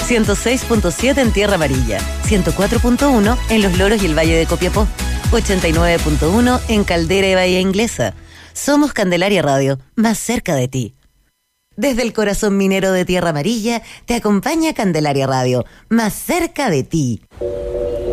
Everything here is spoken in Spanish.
106.7 en Tierra Amarilla, 104.1 en Los Loros y el Valle de Copiapó, 89.1 en Caldera y Bahía Inglesa. Somos Candelaria Radio, más cerca de ti. Desde el corazón minero de Tierra Amarilla, te acompaña Candelaria Radio, más cerca de ti.